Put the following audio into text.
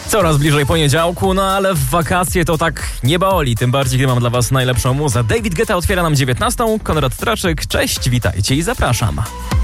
Coraz bliżej poniedziałku, no ale w wakacje to tak nie boli, tym bardziej, gdy mam dla was najlepszą muzę. David Guetta otwiera nam 19. Konrad Traczyk, cześć, witajcie i zapraszam.